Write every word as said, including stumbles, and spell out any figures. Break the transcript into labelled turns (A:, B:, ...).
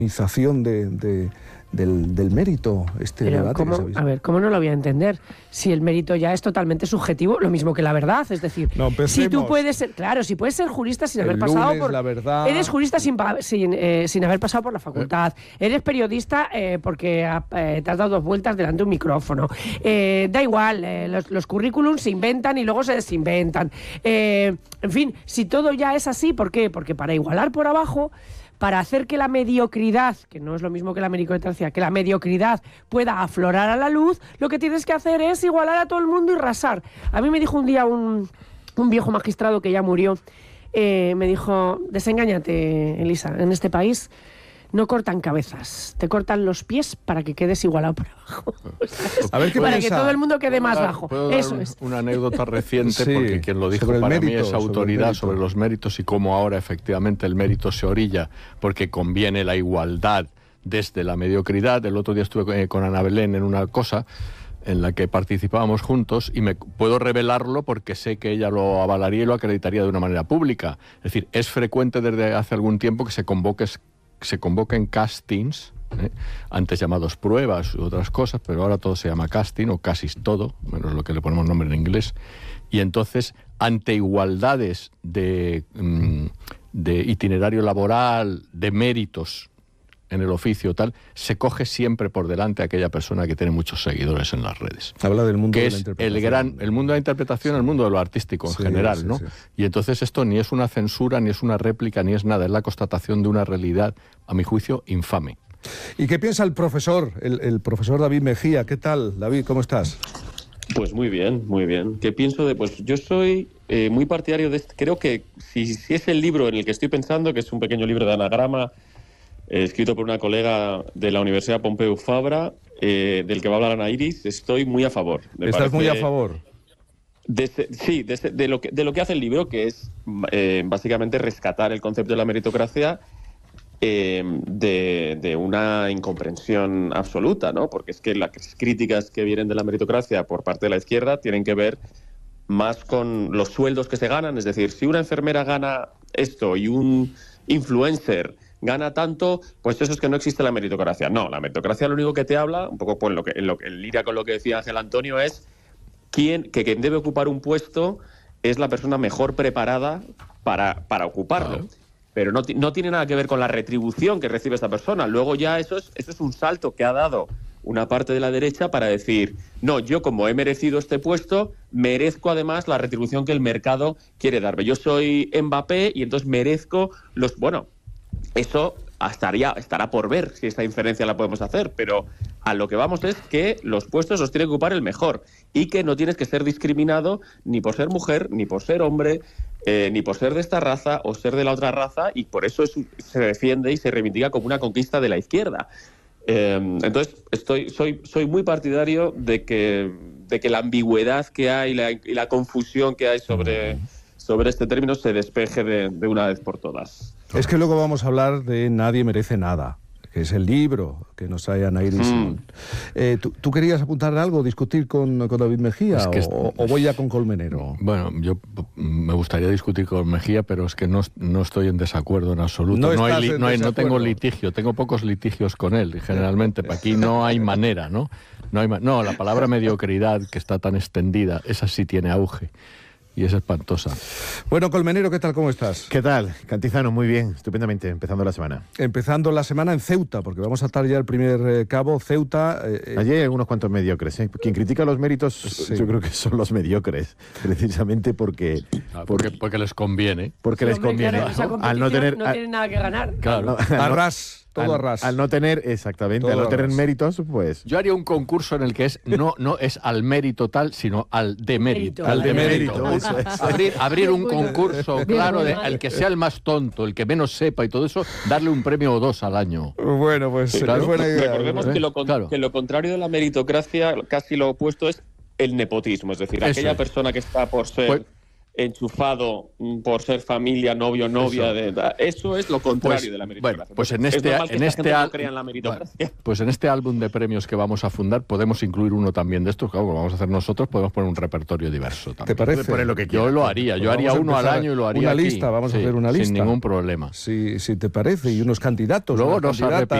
A: de, de, del, del mérito, este
B: Pero
A: debate.
B: ¿cómo, a ver, ¿cómo no lo voy a entender? Si el mérito ya es totalmente subjetivo, lo mismo que la verdad, es decir,
A: no,
B: si tú puedes ser, claro, si puedes ser jurista sin
A: el
B: haber pasado
A: lunes,
B: por,
A: la verdad...
B: eres jurista sin, sin, eh, sin haber pasado por la facultad, eh. eres periodista eh, porque eh, te has dado dos vueltas delante de un micrófono, eh, da igual, eh, los, los currículums se inventan y luego se desinventan, eh, en fin, si todo ya es así, ¿por qué? Porque para igualar por abajo, para hacer que la mediocridad, que no es lo mismo que la meritocracia, que la mediocridad pueda aflorar a la luz, lo que tienes que hacer es igualar a todo el mundo y rasar. A mí me dijo un día un, un viejo magistrado que ya murió, eh, me dijo, desengáñate, Elisa, en este país no cortan cabezas, te cortan los pies para que quedes igualado por abajo.
A: A ver, ¿qué
B: para
A: piensa?
B: que todo el mundo quede más
C: dar,
B: bajo.
C: Eso
B: un, es.
C: Una anécdota reciente,
A: sí,
C: porque quien lo dijo para mérito, mí es autoridad sobre, sobre los méritos y cómo ahora efectivamente el mérito se orilla, porque conviene la igualdad desde la mediocridad. El otro día estuve con Ana Belén en una cosa en la que participábamos juntos y me puedo revelarlo porque sé que ella lo avalaría y lo acreditaría de una manera pública. Es decir, es frecuente desde hace algún tiempo que se convoque se convoquen castings, ¿eh? antes llamados pruebas u otras cosas, pero ahora todo se llama casting, o casi todo, menos lo que le ponemos nombre en inglés, y entonces, ante igualdades de, de itinerario laboral, de méritos en el oficio tal, se coge siempre por delante a aquella persona que tiene muchos seguidores en las redes.
A: Habla del mundo
C: que
A: de
C: es
A: la interpretación.
C: el gran, el mundo de la interpretación, el mundo de lo artístico en
A: sí,
C: general,
A: sí,
C: ¿no?
A: Sí.
C: Y entonces esto ni es una censura, ni es una réplica, ni es nada, es la constatación de una realidad, a mi juicio, infame.
A: ¿Y qué piensa el profesor, el, el profesor David Mejía? ¿Qué tal, David? ¿Cómo estás?
D: Pues muy bien, muy bien. ¿Qué pienso de...? Pues yo soy eh, muy partidario de este... Creo que si, si es el libro en el que estoy pensando, que es un pequeño libro de anagrama, Eh, escrito por una colega de la Universidad Pompeu Fabra, eh, del que va a hablar Ana Iris, estoy muy a favor. Me
A: ¿Estás
D: parece,
A: muy a favor?
D: De ese, sí, de, ese, de, lo que, de lo que hace el libro, que es eh, básicamente rescatar el concepto de la meritocracia eh, de, de una incomprensión absoluta, ¿no? Porque es que las críticas que vienen de la meritocracia por parte de la izquierda tienen que ver más con los sueldos que se ganan. Es decir, si una enfermera gana esto y un influencer gana tanto, pues eso es que no existe la meritocracia. No, la meritocracia lo único que te habla, un poco pues, lo que, en lo que en línea con lo que decía Ángel Antonio, es quién, que quien debe ocupar un puesto es la persona mejor preparada para, para ocuparlo. Claro. Pero no, no tiene nada que ver con la retribución que recibe esta persona. Luego ya eso es, eso es un salto que ha dado una parte de la derecha para decir, no, yo como he merecido este puesto, merezco además la retribución que el mercado quiere darme. Yo soy Mbappé y entonces merezco los... Bueno, eso estaría, estará por ver si esta inferencia la podemos hacer, pero a lo que vamos es que los puestos los tiene que ocupar el mejor y que no tienes que ser discriminado ni por ser mujer, ni por ser hombre, eh, ni por ser de esta raza o ser de la otra raza, y por eso es, se defiende y se reivindica como una conquista de la izquierda. Eh, entonces, estoy, soy, soy muy partidario de que, de que la ambigüedad que hay y la, y la confusión que hay sobre, sobre este término se despeje de, de una vez por todas.
A: Es que luego vamos a hablar de Nadie merece nada, que es el libro que nos trae Ana Iris. Mm. Eh, ¿tú, ¿Tú querías apuntar algo, discutir con, con David Mejía es que es, o, o voy ya con Colmenero?
C: Bueno, yo me gustaría discutir con Mejía, pero es que no, no estoy en desacuerdo en absoluto.
A: No,
C: no, hay,
A: en
C: no, hay, no tengo litigio, tengo pocos litigios con él, generalmente. Para aquí no hay manera, ¿no? No, hay, no, la palabra mediocridad, que está tan extendida, esa sí tiene auge. Y es espantosa.
A: Bueno, Colmenero, ¿qué tal? ¿Cómo estás?
E: ¿Qué tal? Cantizano, muy bien, estupendamente, empezando la semana.
A: Empezando la semana en Ceuta, porque vamos a atar ya el primer eh, cabo, Ceuta. Eh,
E: Allí hay unos cuantos mediocres, ¿eh? Quien critica los méritos, sí. Yo creo que son los mediocres, precisamente porque...
C: Ah, porque, porque, porque les conviene.
E: Porque
B: sí,
E: les
B: hombre,
E: conviene.
B: claro, esa
E: al no tener...
B: no tienen nada que ganar.
E: Claro.
A: A ras. Todo
E: al,
A: a ras.
E: Al no tener, exactamente, todo al no tener ras. Méritos, pues...
C: Yo haría un concurso en el que es no no es al mérito tal, sino al demérito.
A: Al demérito.
E: Eso es.
C: Abrir, abrir un concurso, claro, de el que sea el más tonto, el que menos sepa y todo eso, darle un premio o dos al año.
A: Bueno, pues sí, claro. Es buena idea.
D: Recordemos
A: ¿eh?
D: que, lo, claro. que lo contrario de la meritocracia, casi lo opuesto, es el nepotismo. Es decir, eso aquella es. persona que está por ser... Pues, enchufado por ser familia, novio, novia. Eso, de, eso es lo contrario
C: pues,
D: de la meritocracia.
C: Bueno, pues en este, en este
D: no crea en la meritocracia.
C: Bueno, pues en este álbum de premios que vamos a fundar podemos incluir uno también de estos. Claro, lo vamos a hacer nosotros, podemos poner un repertorio diverso también.
A: ¿Te parece?
E: Poner lo que quieras.
C: Yo lo haría,
A: pues
C: yo haría uno al año y lo haría
A: Una
C: aquí.
A: lista, vamos
C: sí,
A: a hacer una lista.
C: Sin ningún problema.
A: Si, si te parece, y unos candidatos.
C: Luego nos